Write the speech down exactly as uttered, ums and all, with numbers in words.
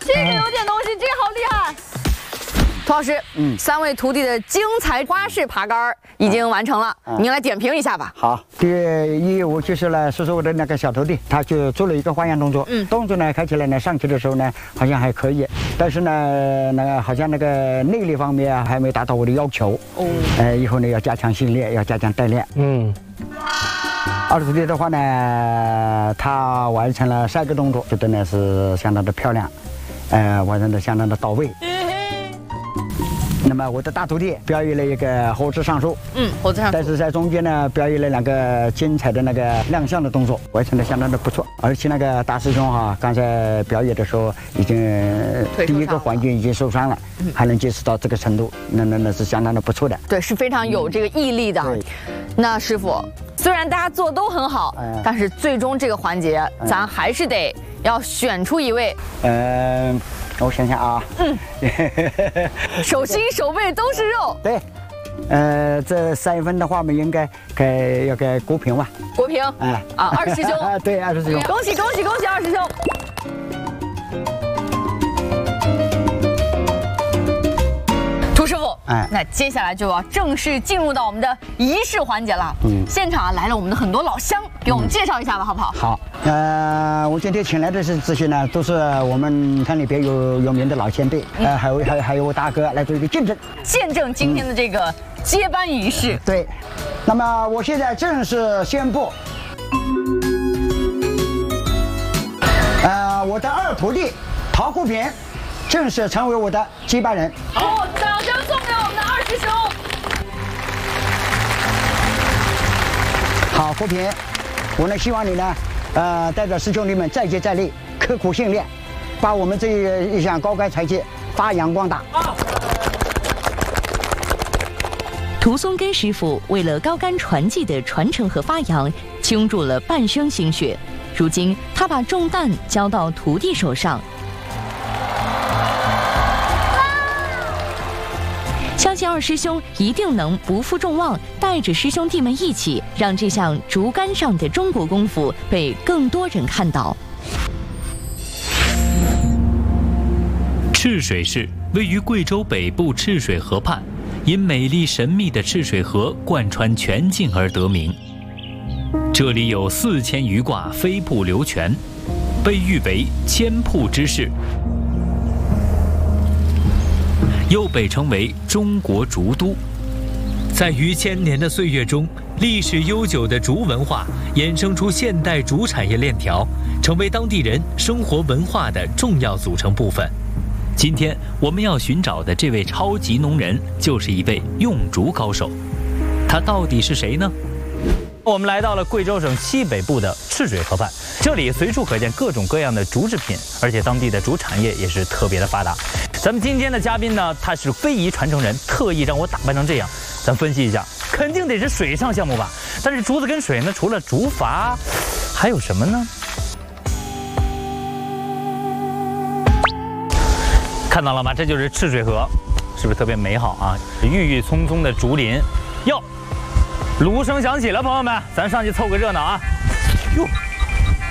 这个有点东西，这个好厉害。涂老师，嗯，三位徒弟的精彩花式爬杆已经完成了，嗯、您来点评一下吧。 好，第一我就是来说说我的那个小徒弟，他就做了一个花样动作，嗯，动作呢看起来呢上去的时候呢好像还可以，但是呢那个好像那个内力方面啊还没达到我的要求。哦，呃，以后呢要加强训练，要加强锻炼。嗯。二徒弟的话呢，他完成了三个动作，觉得呢是相当的漂亮，呃，完成的相当的到位。那么我的大徒弟表演了一个猴子上树，嗯，猴子上树，但是在中间呢表演了两个精彩的那个亮相的动作，完成的相当的不错。而且那个大师兄哈、啊，刚才表演的时候已经第一个环节已经受伤了，嗯、还能坚持到这个程度，那那那是相当的不错的。 对，是非常有这个毅力的。嗯、那师傅，虽然大家做都很好，嗯、但是最终这个环节、嗯、咱还是得要选出一位。 嗯。我想想啊，嗯， 手心手背都是肉。 对，呃，这三分的话，我们应该该要给国平吧？ 国平，哎，啊，二师兄， 啊，对，二师兄， 恭喜恭喜恭喜二师兄！涂师傅，哎，那接下来就要正式进入到我们的仪式环节了。嗯，现场啊来了我们的很多老乡，给我们介绍一下吧，好不好？ 好。呃，我今天请来的是这些呢，都是我们村里边有有名的老前辈，呃，还有还有还有我大哥来做一个见证， 见证今天的这个接班仪式。 嗯、对，那么我现在正式宣布，呃，我的二徒弟陶国平正式成为我的接班人。 好，掌声送给我们的二师兄。 好，国平，我呢希望你呢。呃，带着师兄弟们再接再厉，刻苦训练，把我们这一项高杆传奇发扬光大。 涂松根师傅为了高杆传技的传承和发扬，倾注了半生心血。如今，他把重担交到徒弟手上。相信二师兄一定能不负众望，带着师兄弟们一起，让这项竹竿上的中国功夫被更多人看到。 赤水市位于贵州北部赤水河畔，因美丽神秘的赤水河贯穿全境而得名。这里有四千余挂飞瀑流泉，被誉为千瀑之市。又被称为中国竹都，在逾千年的岁月中，历史悠久的竹文化衍生出现代竹产业链条，成为当地人生活文化的重要组成部分。今天我们要寻找的这位超级农人，就是一位用竹高手。他到底是谁呢？ 我们来到了贵州省西北部的赤水河畔，这里随处可见各种各样的竹制品，而且当地的竹产业也是特别的发达。咱们今天的嘉宾呢，他是非遗传承人，特意让我打扮成这样。咱分析一下，肯定得是水上项目吧？但是竹子跟水呢，除了竹筏，还有什么呢？看到了吗？这就是赤水河，是不是特别美好啊？郁郁葱葱的竹林，哟，芦声响起了，朋友们，咱上去凑个热闹啊！哟。